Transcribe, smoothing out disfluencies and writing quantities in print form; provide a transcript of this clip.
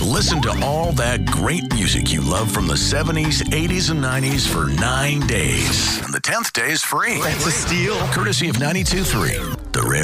Listen to all that great music you love from the 70s, 80s, and 90s for 9 days. And the 10th day is free. That's a steal. Courtesy of 92.3, The Red.